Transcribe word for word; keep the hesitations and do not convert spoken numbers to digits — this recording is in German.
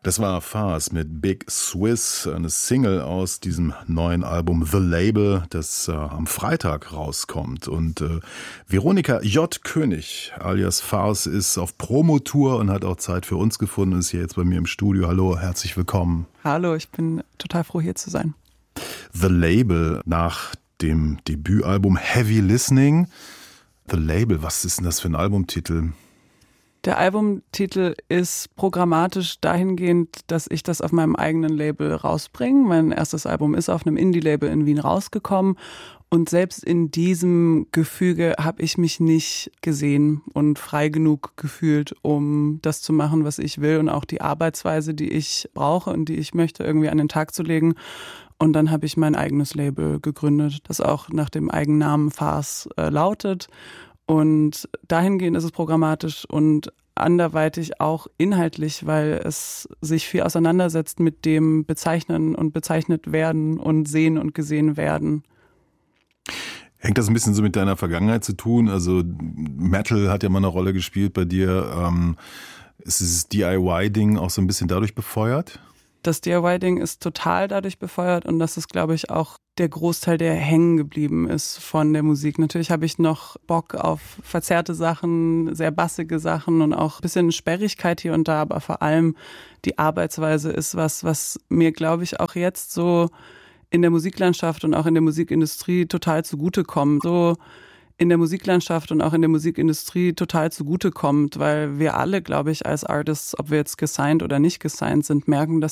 Das war Farce mit Big Swiss, eine Single aus diesem neuen Album The Label, das äh, am Freitag rauskommt. Und äh, Veronika J. König alias Farce ist auf Promotour und hat auch Zeit für uns gefunden, ist hier jetzt bei mir im Studio. Hallo, herzlich willkommen. Hallo, ich bin total froh, hier zu sein. The Label, nach dem Debütalbum Heavy Listening. The Label, was ist denn das für ein Albumtitel? Der Albumtitel ist programmatisch dahingehend, dass ich das auf meinem eigenen Label rausbringe. Mein erstes Album ist auf einem Indie-Label in Wien rausgekommen. Und selbst in diesem Gefüge habe ich mich nicht gesehen und frei genug gefühlt, um das zu machen, was ich will und auch die Arbeitsweise, die ich brauche und die ich möchte, irgendwie an den Tag zu legen. Und dann habe ich mein eigenes Label gegründet, das auch nach dem Eigennamen Farce äh, lautet. Und dahingehend ist es programmatisch und anderweitig auch inhaltlich, weil es sich viel auseinandersetzt mit dem Bezeichnen und bezeichnet werden und sehen und gesehen werden. Hängt das ein bisschen so mit deiner Vergangenheit zu tun? Also Metal hat ja mal eine Rolle gespielt bei dir. Ähm, ist dieses D I Y-Ding auch so ein bisschen dadurch befeuert? Das D I Y-Ding ist total dadurch befeuert und das ist, glaube ich, auch der Großteil, der hängen geblieben ist von der Musik. Natürlich habe ich noch Bock auf verzerrte Sachen, sehr bassige Sachen und auch ein bisschen Sperrigkeit hier und da, aber vor allem die Arbeitsweise ist was, was mir, glaube ich, auch jetzt so in der Musiklandschaft und auch in der Musikindustrie total zugutekommt. So in der Musiklandschaft und auch in der Musikindustrie total zugutekommt, weil wir alle, glaube ich, als Artists, ob wir jetzt gesigned oder nicht gesigned sind, merken, dass